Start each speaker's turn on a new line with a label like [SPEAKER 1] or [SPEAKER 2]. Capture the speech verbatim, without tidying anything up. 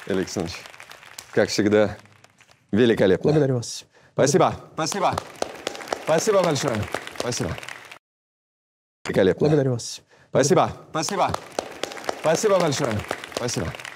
[SPEAKER 1] Илья Александрович, как всегда, великолепно.
[SPEAKER 2] Благодарю вас.
[SPEAKER 1] Спасибо. Спасибо. Спасибо большое. Спасибо. Великолепно.
[SPEAKER 2] Благодарю вас.
[SPEAKER 1] Спасибо. Спасибо. Спасибо большое. Спасибо.